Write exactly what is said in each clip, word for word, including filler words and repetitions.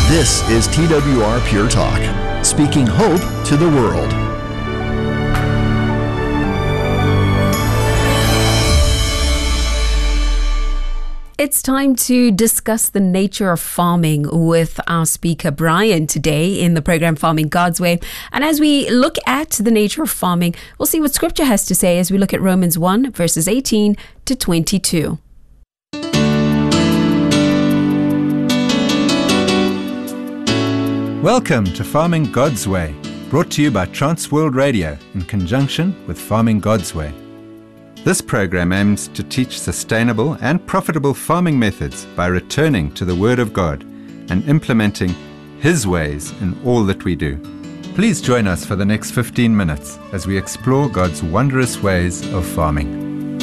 This is T W R Pure Talk, speaking hope to the world. It's time to discuss the nature of farming with our speaker, Brian, today in the program Farming God's Way. And as we look at the nature of farming, we'll see what Scripture has to say as we look at Romans one, verses eighteen to twenty-two. Welcome to Farming God's Way, brought to you by Transworld Radio in conjunction with Farming God's Way. This program aims to teach sustainable and profitable farming methods by returning to the Word of God and implementing His ways in all that we do. Please join us for the next fifteen minutes as we explore God's wondrous ways of farming.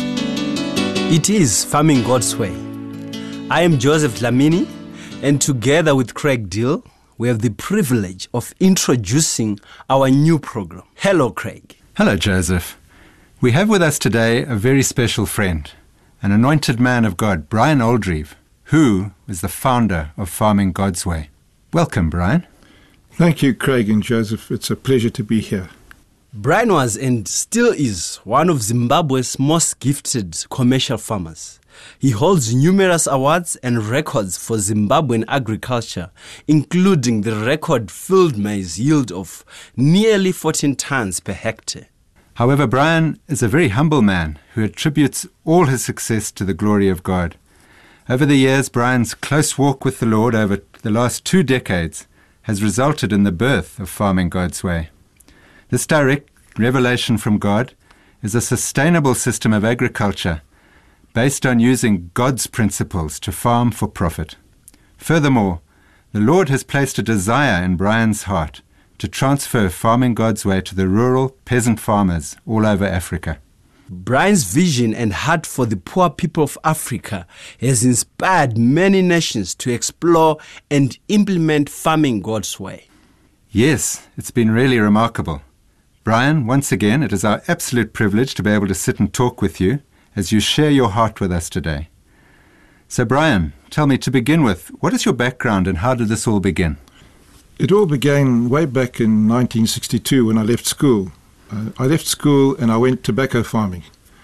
It is Farming God's Way. I am Joseph Dlamini, and together with Craig Dill, we have the privilege of introducing our new program. Hello, Craig. Hello, Joseph. We have with us today a very special friend, an anointed man of God, Brian Oldreive, who is the founder of Farming God's Way. Welcome, Brian. Thank you, Craig and Joseph. It's a pleasure to be here. Brian was and still is one of Zimbabwe's most gifted commercial farmers. He holds numerous awards and records for Zimbabwean agriculture, including the record field maize yield of nearly fourteen tons per hectare. However, Brian is a very humble man who attributes all his success to the glory of God. Over the years, Brian's close walk with the Lord over the last two decades has resulted in the birth of Farming God's Way. This direct revelation from God is a sustainable system of agriculture based on using God's principles to farm for profit. Furthermore, the Lord has placed a desire in Brian's heart to transfer Farming God's Way to the rural peasant farmers all over Africa. Brian's vision and heart for the poor people of Africa has inspired many nations to explore and implement Farming God's Way. Yes, it's been really remarkable. Brian, once again, it is our absolute privilege to be able to sit and talk with you as you share your heart with us today. So, Brian, tell me, to begin with, what is your background and how did this all begin? It all began way back in nineteen sixty-two when I left school. Uh, I left school and I went tobacco farming.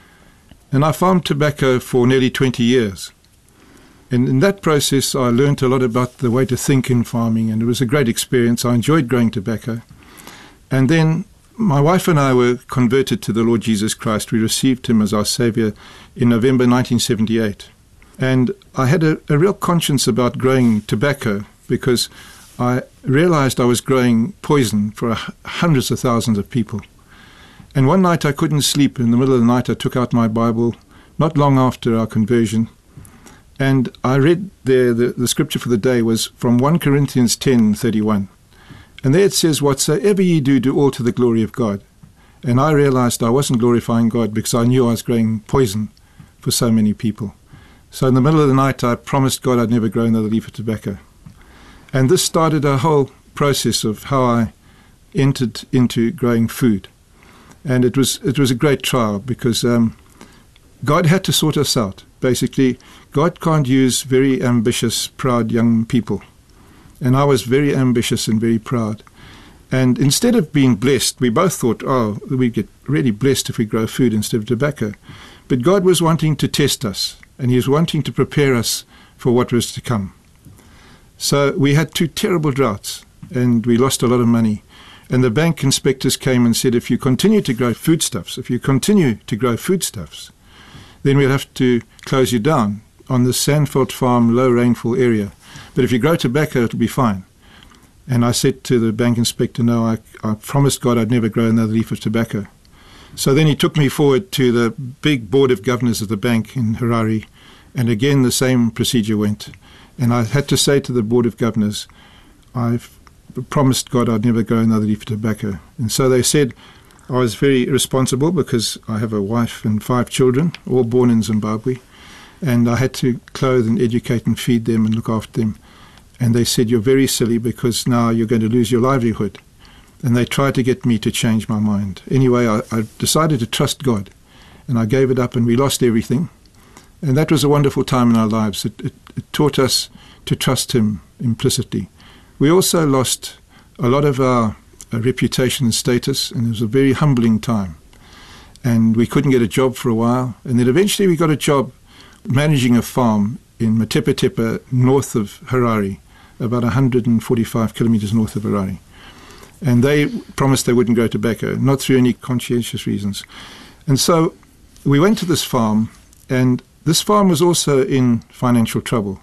And I farmed tobacco for nearly twenty years. And in that process, I learned a lot about the way to think in farming, and it was a great experience. I enjoyed growing tobacco. And then my wife and I were converted to the Lord Jesus Christ. We received Him as our Savior in November nineteen seventy-eight. And I had a, a real conscience about growing tobacco because I realized I was growing poison for hundreds of thousands of people. And one night I couldn't sleep. In the middle of the night I took out my Bible, not long after our conversion, and I read there, the, the scripture for the day was from First Corinthians ten thirty-one. And there it says, "Whatsoever ye do, do all to the glory of God." And I realized I wasn't glorifying God because I knew I was growing poison for so many people. So in the middle of the night I promised God I'd never grow another leaf of tobacco. And this started a whole process of how I entered into growing food. And it was it was a great trial because um, God had to sort us out. Basically, God can't use very ambitious, proud young people. And I was very ambitious and very proud. And instead of being blessed, we both thought, oh, we get really blessed if we grow food instead of tobacco. But God was wanting to test us, and He was wanting to prepare us for what was to come. So we had two terrible droughts, and we lost a lot of money. And the bank inspectors came and said, if you continue to grow foodstuffs, if you continue to grow foodstuffs, then we'll have to close you down on the Sandveld Farm low rainfall area. But if you grow tobacco, it'll be fine. And I said to the bank inspector, no, I, I promised God I'd never grow another leaf of tobacco. So then he took me forward to the big board of governors of the bank in Harare, and again the same procedure went. And I had to say to the board of governors, I've promised God I'd never grow another leaf of tobacco. And so they said I was very responsible because I have a wife and five children, all born in Zimbabwe, and I had to clothe and educate and feed them and look after them. And they said, you're very silly because now you're going to lose your livelihood. And they tried to get me to change my mind. Anyway, I, I decided to trust God, and I gave it up, and we lost everything. And that was a wonderful time in our lives. It, it, it taught us to trust Him implicitly. We also lost a lot of our uh, reputation and status, and it was a very humbling time. And we couldn't get a job for a while. And then eventually we got a job managing a farm in Matepetepa, north of Harare, about one hundred forty-five kilometers north of Harare. And they promised they wouldn't grow tobacco, not through any conscientious reasons. And so we went to this farm, and this farm was also in financial trouble.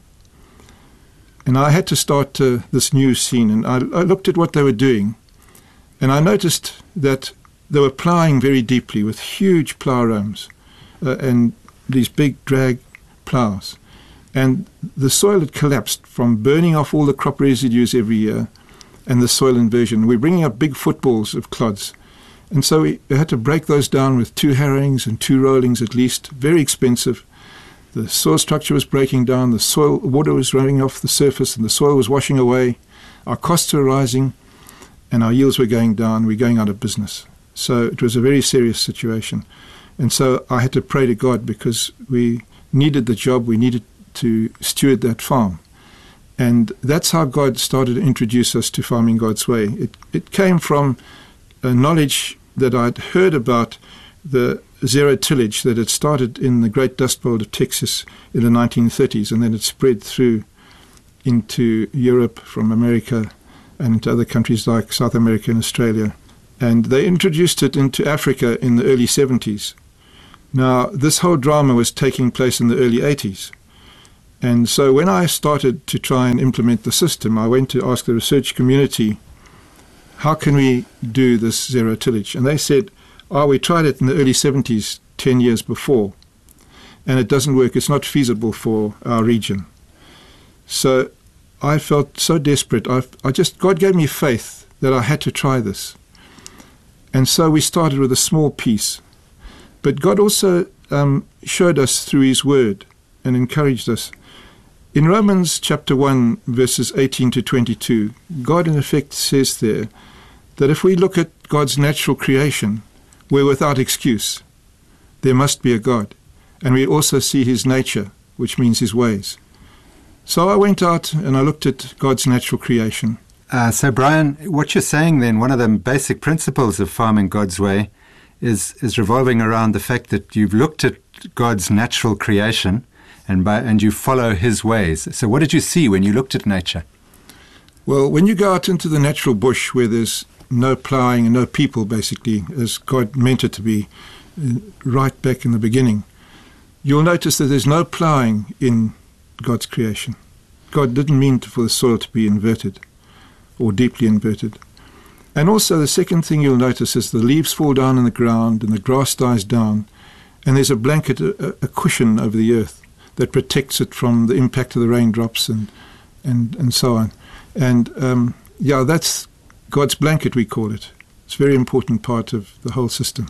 And I had to start uh, this new scene, and I, I looked at what they were doing, and I noticed that they were ploughing very deeply with huge plough rams uh, and these big drag ploughs. And the soil had collapsed from burning off all the crop residues every year and the soil inversion. We're bringing up big footballs of clods. And so we had to break those down with two harrowings and two rollings at least, very expensive. The soil structure was breaking down, the soil water was running off the surface, and the soil was washing away. Our costs were rising, and our yields were going down. We were going out of business. So it was a very serious situation. And so I had to pray to God, because we needed the job, we needed to steward that farm. And that's how God started to introduce us to farming God's way. It, it came from a knowledge that I'd heard about the zero tillage that had started in the Great Dust Bowl of Texas in the nineteen thirties, and then it spread through into Europe from America and into other countries like South America and Australia. And they introduced it into Africa in the early seventies. Now, this whole drama was taking place in the early eighties. And so when I started to try and implement the system, I went to ask the research community, how can we do this zero tillage? And they said, oh, we tried it in the early seventies, ten years before, and it doesn't work. It's not feasible for our region. So I felt so desperate. I, I just, God gave me faith that I had to try this. And so we started with a small piece. But God also um, showed us through His Word and encouraged us. In Romans chapter one, verses eighteen to twenty-two, God in effect says there that if we look at God's natural creation, we're without excuse. There must be a God. And we also see His nature, which means His ways. So I went out and I looked at God's natural creation. Uh, so, Brian, what you're saying then, one of the basic principles of farming God's way is is revolving around the fact that you've looked at God's natural creation and by, and you follow His ways. So what did you see when you looked at nature? Well, when you go out into the natural bush where there's no ploughing and no people, basically, as God meant it to be right back in the beginning, you'll notice that there's no ploughing in God's creation. God didn't mean for the soil to be inverted or deeply inverted. And also the second thing you'll notice is the leaves fall down on the ground and the grass dies down, and there's a blanket, a, a cushion over the earth that protects it from the impact of the raindrops and and, and so on. And um, yeah, that's God's blanket, we call it. It's a very important part of the whole system.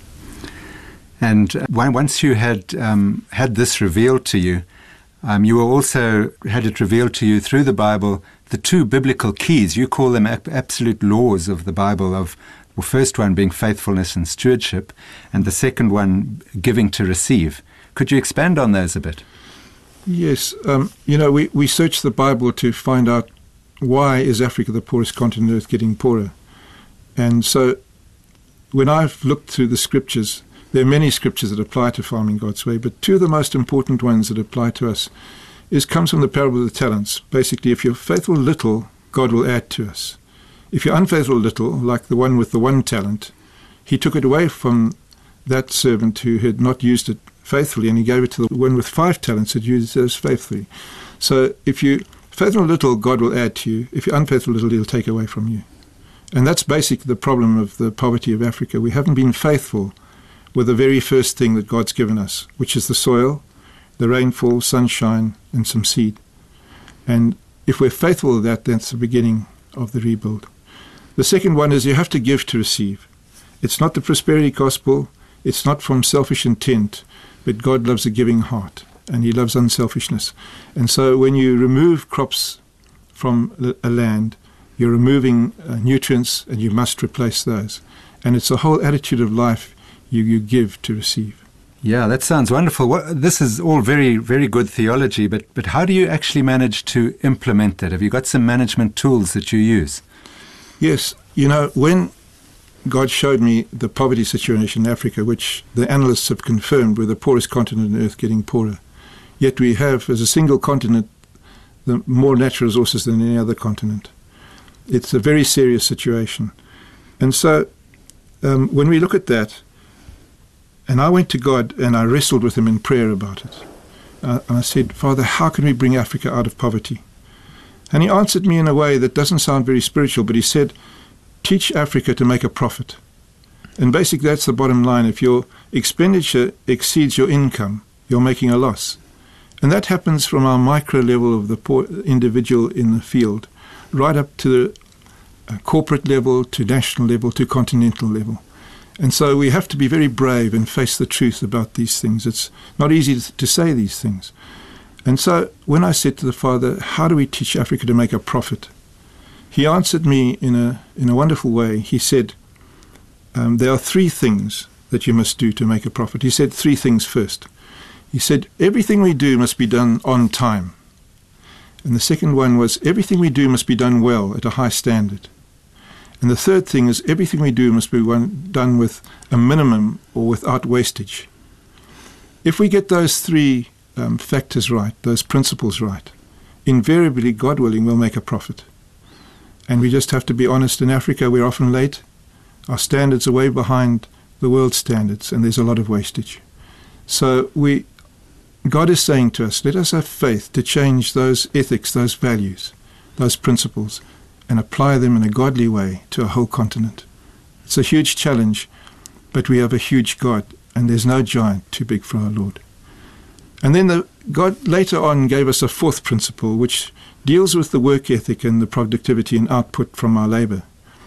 And uh, once you had um, had this revealed to you, um, you also had it revealed to you through the Bible, the two biblical keys. You call them ap- absolute laws of the Bible, of the first one being faithfulness and stewardship, and the second one giving to receive. Could you expand on those a bit? Yes. Um, you know, we, we searched the Bible to find out why is Africa the poorest continent on earth getting poorer. And so when I've looked through the scriptures, there are many scriptures that apply to farming God's way, but two of the most important ones that apply to us is comes from the parable of the talents. Basically, if you're faithful little, God will add to us. If you're unfaithful little, like the one with the one talent, He took it away from that servant who had not used it faithfully, and He gave it to the one with five talents that used it as faithfully. So if you faithful little, God will add to you. If you're unfaithful little, He'll take away from you. And that's basically the problem of the poverty of Africa. We haven't been faithful with the very first thing that God's given us, which is the soil, the rainfall, sunshine, and some seed. And if we're faithful to that, that's the beginning of the rebuild. The second one is you have to give to receive. It's not the prosperity gospel. It's not from selfish intent, but God loves a giving heart, and He loves unselfishness. And so when you remove crops from a land, you're removing uh, nutrients, and you must replace those. And it's a whole attitude of life. You, you give to receive. Yeah, that sounds wonderful. What, this is all very, very good theology, but, but how do you actually manage to implement that? Have you got some management tools that you use? Yes. You know, when God showed me the poverty situation in Africa, which the analysts have confirmed we're the poorest continent on earth, getting poorer, yet we have, as a single continent, the more natural resources than any other continent. It's a very serious situation. And so um, when we look at that, and I went to God and I wrestled with him in prayer about it. Uh, and I said, Father, how can we bring Africa out of poverty? And he answered me in a way that doesn't sound very spiritual, but he said, teach Africa to make a profit. And basically that's the bottom line. If your expenditure exceeds your income, you're making a loss. And that happens from our micro level of the poor individual in the field, right up to the uh, corporate level, to national level, to continental level. And so we have to be very brave and face the truth about these things. It's not easy to, to say these things. And so when I said to the Father, how do we teach Africa to make a profit? He answered me in a in a wonderful way. He said, um, there are three things that you must do to make a profit. He said three things first. He said, everything we do must be done on time. And the second one was, everything we do must be done well at a high standard. And the third thing is, everything we do must be one, done with a minimum or without wastage. If we get those three um, factors right, those principles right, invariably, God willing, we'll make a profit. And we just have to be honest. In Africa, we're often late. Our standards are way behind the world standards, and there's a lot of wastage. So we, God is saying to us, let us have faith to change those ethics, those values, those principles, and apply them in a godly way to a whole continent. It's a huge challenge, but we have a huge God, and there's no giant too big for our Lord. And then the, God later on gave us a fourth principle, which deals with the work ethic and the productivity and output from our labor.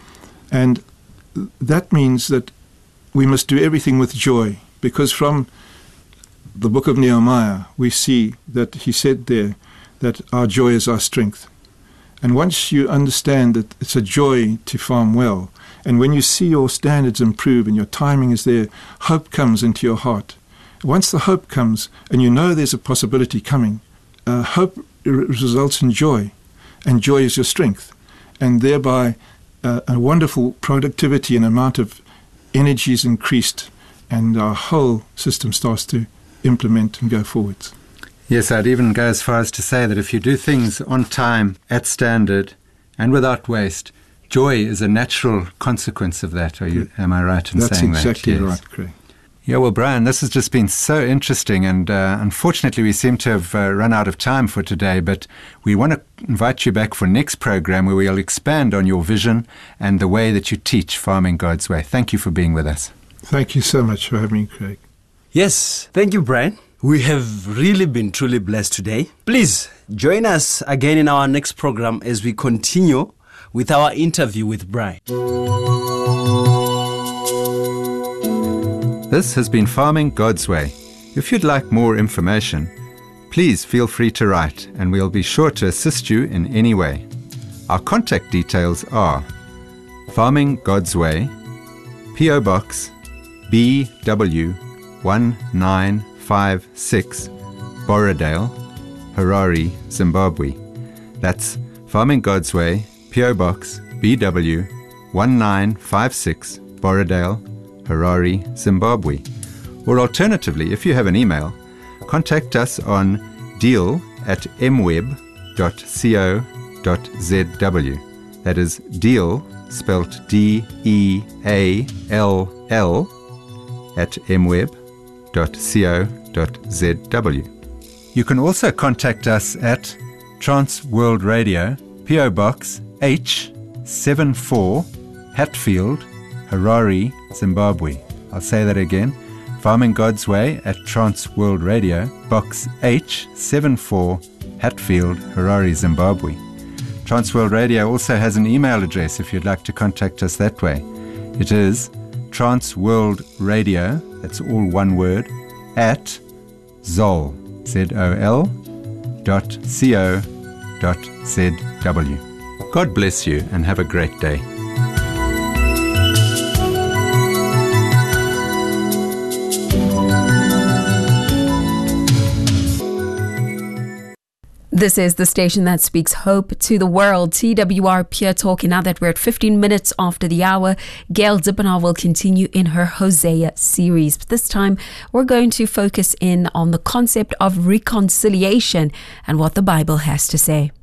And that means that we must do everything with joy, because from the book of Nehemiah, we see that he said there that our joy is our strength. And once you understand that it's a joy to farm well, and when you see your standards improve and your timing is there, hope comes into your heart. Once the hope comes, and you know there's a possibility coming, uh, hope r- results in joy, and joy is your strength. And thereby uh, a wonderful productivity and amount of energy is increased, and our whole system starts to implement and go forwards. Yes, I'd even go as far as to say that if you do things on time, at standard, and without waste, joy is a natural consequence of that. Are you? Am I right in That's saying that? That's exactly Yes. right, Craig. Yeah, well, Brian, this has just been so interesting, and uh, unfortunately we seem to have uh, run out of time for today, but we want to invite you back for next program where we'll expand on your vision and the way that you teach Farming God's Way. Thank you for being with us. Thank you so much for having me, Craig. Yes, thank you, Brian. We have really been truly blessed today. Please join us again in our next program as we continue with our interview with Brian. This has been Farming God's Way. If you'd like more information, please feel free to write, and we'll be sure to assist you in any way. Our contact details are Farming God's Way, P O Box B W one nine five six, Borrowdale, Harare, Zimbabwe. That's Farming God's Way, P O Box B W one nine five six, Borrowdale, Harare, Zimbabwe. Or alternatively, if you have an email, contact us on deal at mweb dot co dot z w. That is deal, spelt D E A L L, at mweb dot co dot z w. You can also contact us at Trans World Radio, P O Box H seven four, Hatfield, Harare, Zimbabwe. I'll say that again. Farming God's Way at Trans World Radio, Box H seven four, Hatfield, Harare, Zimbabwe. Trans World Radio also has an email address if you'd like to contact us that way. It is transworldradio, that's all one word, at zol, Z O L, dot co dot z w. God bless you and have a great day. This is the station that speaks hope to the world, T W R Pure Talk. And now that we're at fifteen minutes after the hour, Gail Dippenaar will continue in her Hosea series. But this time, we're going to focus in on the concept of reconciliation and what the Bible has to say.